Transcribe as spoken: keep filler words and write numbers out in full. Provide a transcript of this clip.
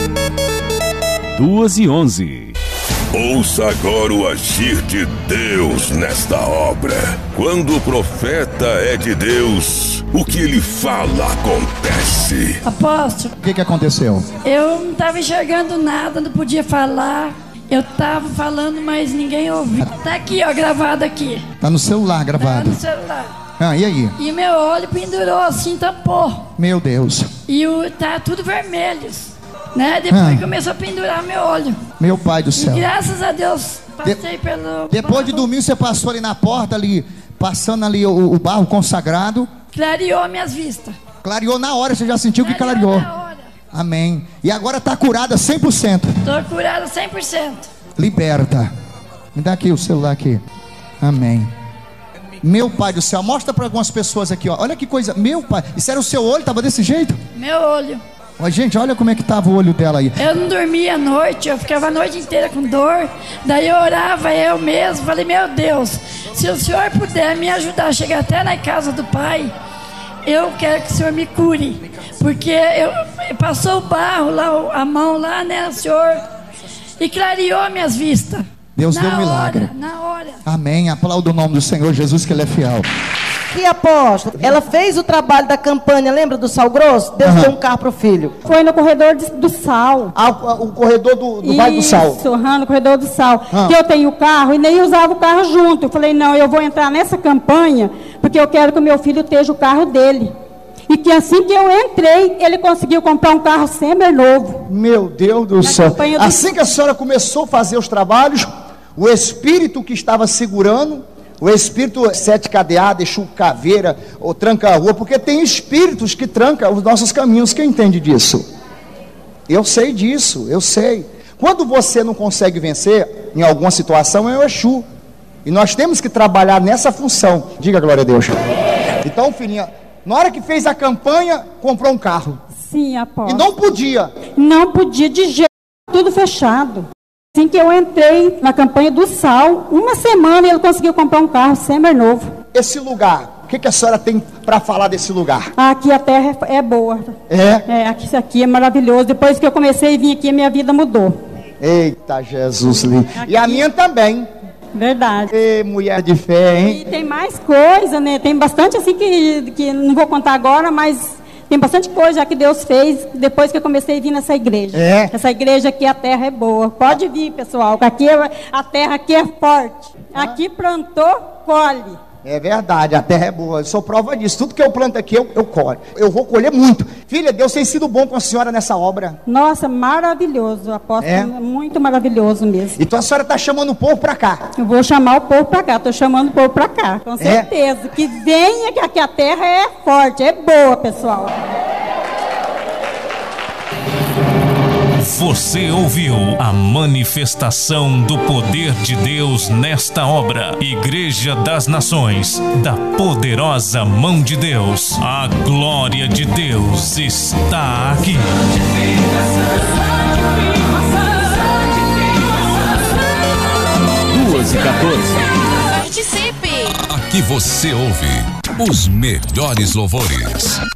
Duas e onze. Ouça agora o agir de Deus nesta obra. Quando o profeta é de Deus, o que ele fala acontece. Apóstolo, O que que aconteceu? eu não estava enxergando nada, não podia falar. Eu estava falando, mas ninguém ouviu. Tá aqui, ó, gravado aqui. Tá no celular Tá gravado. no celular. Ah, e aí? E meu olho pendurou assim, tampou. Meu Deus. E o, tá tudo vermelho, né? Depois Ah. começou a pendurar meu olho. Meu pai do E céu. graças a Deus, passei De- pelo... Depois de domingo você passou ali na porta ali, passando ali o, o barro consagrado. Clareou minhas vistas. Clareou na hora, você já sentiu que clareou. na hora. Amém. E agora tá curada cem por cento. Tô curada cem por cento. Liberta. Me dá aqui o celular aqui. Amém. Meu pai do céu, mostra para algumas pessoas aqui, ó. Olha que coisa, meu pai. Isso era o seu olho, tava desse jeito? Meu olho. Ó, gente, olha como é que tava o olho dela aí. Eu não dormia à noite, eu ficava a noite inteira com dor. Daí eu orava eu mesmo, falei, meu Deus, se o senhor puder me ajudar a chegar até na casa do pai, eu quero que o senhor me cure. Porque eu, passou o barro lá, a mão lá, né, o senhor, e clareou minhas vistas. Deus na deu um milagre. hora, na hora. Amém. Aplauda o nome do Senhor Jesus, que Ele é fiel. Que apóstolo, ela fez o trabalho da campanha, lembra do Sal Grosso? Deus Aham. deu um carro pro filho. Foi no corredor de- do Sal. Ah, o, o corredor do, do Vale do Sal. Isso, aham, no corredor do Sal. Ah. Que eu tenho o carro e nem usava o carro junto. Eu falei, não, eu vou entrar nessa campanha porque eu quero que o meu filho esteja o carro dele. E que assim que eu entrei, ele conseguiu comprar um carro sempre novo. Meu Deus do Na céu. campanha do- Assim que a senhora começou a fazer os trabalhos, o espírito que estava segurando, o espírito sete cadeado, Exu caveira, ou tranca a rua, porque tem espíritos que trancam os nossos caminhos. Quem entende disso? Eu sei disso, eu sei. Quando você não consegue vencer em alguma situação, é o Exu. E nós temos que trabalhar nessa função. Diga glória a Deus. Então, filhinha, na hora que fez a campanha, comprou um carro. Sim, E apóstolo. não podia. Não podia de jeito, tudo fechado. Assim que eu entrei na campanha do Sal, uma semana ele conseguiu comprar um carro sempre novo. Esse lugar, o que, que a senhora tem para falar desse lugar? Aqui a terra é é boa. É? É, aqui, isso aqui é maravilhoso. Depois que eu comecei a vir aqui, minha vida mudou. Eita Jesus lindo. E a minha também. Verdade. Ê, mulher de fé, hein? E tem mais coisa, né? Tem bastante assim que, que não vou contar agora, mas tem bastante coisa já que Deus fez depois que eu comecei a vir nessa igreja. É? Essa igreja aqui, a terra é boa. Pode vir, pessoal. Aqui é- a terra aqui é forte. Aqui plantou, colhe. É verdade, a terra é boa. Eu sou prova disso. Tudo que eu planto aqui, eu, eu colho. Eu vou colher muito. Filha, Deus tem sido bom com a senhora nessa obra. Nossa, maravilhoso. Apóstolo, É? muito maravilhoso mesmo. Então a senhora está chamando o povo para cá. Eu vou chamar o povo para cá. Estou chamando o povo para cá, com certeza. Que venha, que aqui a terra é forte, é boa, pessoal. Você ouviu a manifestação do poder de Deus nesta obra. Igreja das Nações, da poderosa mão de Deus. A glória de Deus está aqui. Duas e quatorze. Participe! Aqui você ouve os melhores louvores.